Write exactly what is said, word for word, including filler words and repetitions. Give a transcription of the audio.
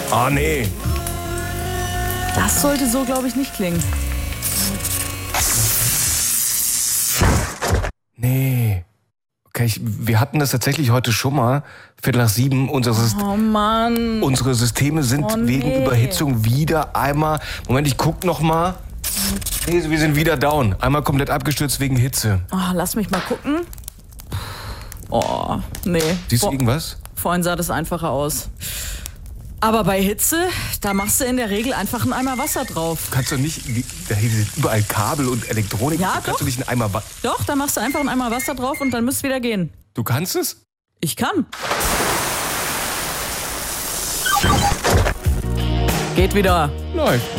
Ah, nee. Das sollte so, glaube ich, nicht klingen. Nee. Okay, ich, wir hatten das tatsächlich heute schon mal. Viertel nach sieben. Unsere, Syst- Oh Mann. unsere Systeme sind Oh, nee. wegen Überhitzung wieder einmal... Moment, ich guck noch mal. Nee, wir sind wieder down. Einmal komplett abgestürzt wegen Hitze. Oh, lass mich mal gucken. Oh, nee. Siehst du Vor- irgendwas? Vorhin sah das einfacher aus. Aber bei Hitze, da machst du in der Regel einfach einen Eimer Wasser drauf. Kannst du nicht... wie- Da hier sind überall Kabel und Elektronik. Ja, Kannst doch. du nicht einen Eimer... Wa- Doch, da machst du einfach einen Eimer Wasser drauf und dann müsst wieder gehen. Du kannst es? Ich kann. Geht wieder. Läuft.